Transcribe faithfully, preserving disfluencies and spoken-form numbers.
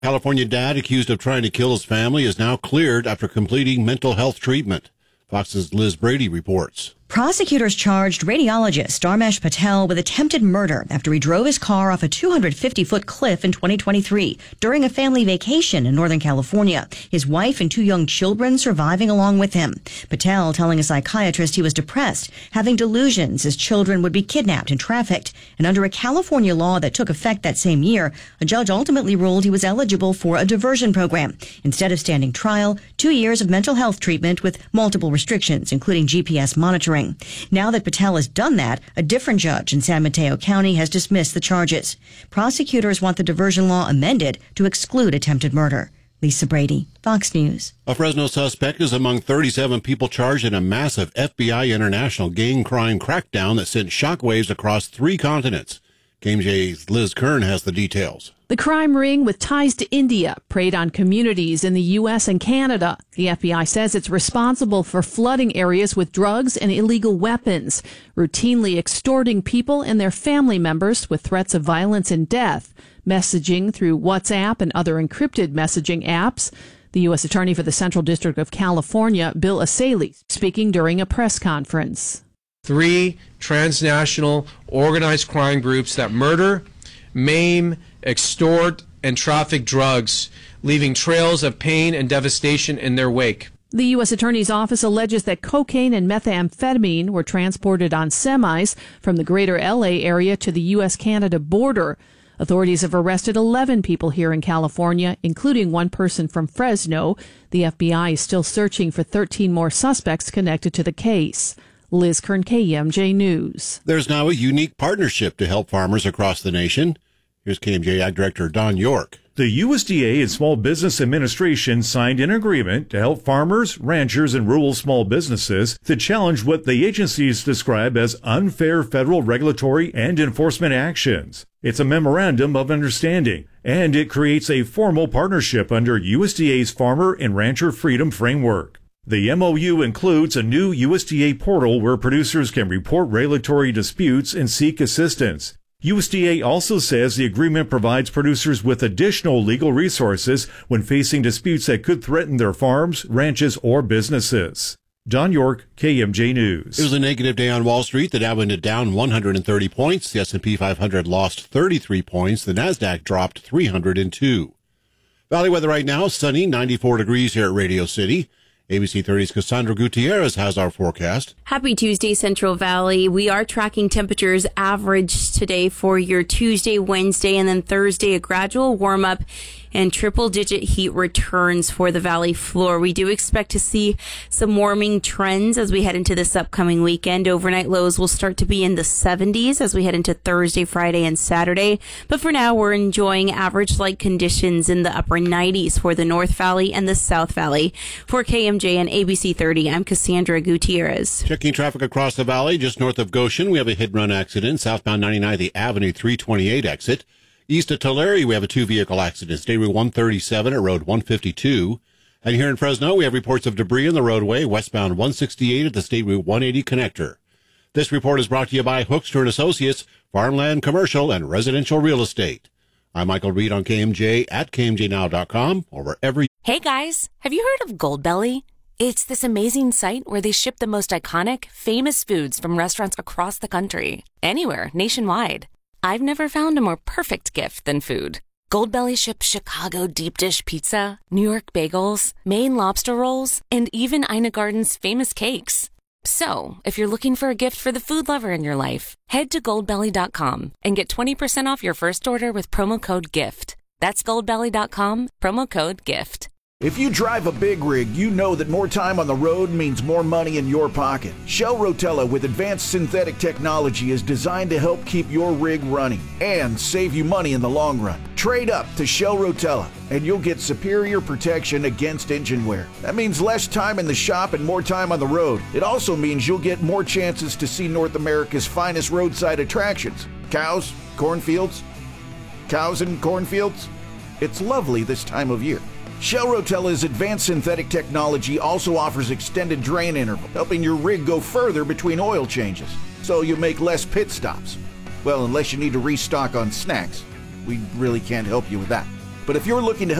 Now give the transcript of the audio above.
California dad accused of trying to kill his family is now cleared after completing mental health treatment. Fox's Liz Brady reports. Prosecutors charged radiologist Dharmesh Patel with attempted murder after he drove his car off a two hundred fifty foot cliff in twenty twenty-three during a family vacation in Northern California. His wife and two young children surviving along with him. Patel telling a psychiatrist he was depressed, having delusions his children would be kidnapped and trafficked. And under a California law that took effect that same year, a judge ultimately ruled he was eligible for a diversion program. Instead of standing trial, two years of mental health treatment with multiple restrictions, including G P S monitoring. Now that Patel has done that, a different judge in San Mateo County has dismissed the charges. Prosecutors want the diversion law amended to exclude attempted murder. Lisa Brady, Fox News. A Fresno suspect is among thirty-seven people charged in a massive F B I international gang crime crackdown that sent shockwaves across three continents. K M J's Liz Kern has the details. The crime ring with ties to India preyed on communities in the U S and Canada. The F B I says it's responsible for flooding areas with drugs and illegal weapons, routinely extorting people and their family members with threats of violence and death, messaging through WhatsApp and other encrypted messaging apps. The U S Attorney for the Central District of California, Bill Asalee, speaking during a press conference. Three transnational organized crime groups that murder, maim, extort, and traffic drugs, leaving trails of pain and devastation in their wake. The U S Attorney's Office alleges that cocaine and methamphetamine were transported on semis from the greater L A area to the U S Canada border. Authorities have arrested eleven people here in California, including one person from Fresno. The F B I is still searching for thirteen more suspects connected to the case. Liz Kern, K M J News. There's now a unique partnership to help farmers across the nation. Here's K M J Ag Director Don York. The U S D A and Small Business Administration signed an agreement to help farmers, ranchers, and rural small businesses to challenge what the agencies describe as unfair federal regulatory and enforcement actions. It's a memorandum of understanding, and it creates a formal partnership under U S D A's Farmer and Rancher Freedom Framework. The M O U includes a new U S D A portal where producers can report regulatory disputes and seek assistance. U S D A also says the agreement provides producers with additional legal resources when facing disputes that could threaten their farms, ranches, or businesses. Don York, K M J News. It was a negative day on Wall Street. The Dow ended down one hundred thirty points. The S and P five hundred lost thirty-three points. The Nasdaq dropped three hundred two. Valley weather right now, sunny, ninety-four degrees here at Radio City. A B C thirty's Cassandra Gutierrez has our forecast. Happy Tuesday, Central Valley. We are tracking temperatures average today for your Tuesday, Wednesday, and then Thursday, a gradual warm up and triple-digit heat returns for the valley floor. We do expect to see some warming trends as we head into this upcoming weekend. Overnight lows will start to be in the seventies as we head into Thursday, Friday, and Saturday. But for now, we're enjoying average-like conditions in the upper nineties for the North Valley and the South Valley. For K M J and A B C thirty, I'm Cassandra Gutierrez. Checking traffic across the valley, just north of Goshen, we have a hit-and-run accident. Southbound ninety-nine, the Avenue three twenty-eight exit. East of Tulare, we have a two-vehicle accident. State Route one thirty-seven at Road one fifty-two. And here in Fresno, we have reports of debris in the roadway, westbound one sixty-eight at the State Route one eighty connector. This report is brought to you by Hoekstra and Associates, Farmland, Commercial, and Residential Real Estate. I'm Michael Reed on K M J at K M J now dot com or wherever. Hey guys, have you heard of Goldbelly? It's this amazing site where they ship the most iconic, famous foods from restaurants across the country, anywhere, nationwide. I've never found a more perfect gift than food. Goldbelly ships Chicago deep dish pizza, New York bagels, Maine lobster rolls, and even Ina Garden's famous cakes. So, if you're looking for a gift for the food lover in your life, head to goldbelly dot com and get twenty percent off your first order with promo code GIFT. That's goldbelly dot com, promo code GIFT. If you drive a big rig, you know that more time on the road means more money in your pocket. Shell Rotella with advanced synthetic technology is designed to help keep your rig running and save you money in the long run. Trade up to Shell Rotella and you'll get superior protection against engine wear. That means less time in the shop and more time on the road. It also means you'll get more chances to see North America's finest roadside attractions. Cows, cornfields, cows and cornfields. It's lovely this time of year. Shell Rotella's advanced synthetic technology also offers extended drain interval, helping your rig go further between oil changes, so you make less pit stops. Well, unless you need to restock on snacks. We really can't help you with that. But if you're looking to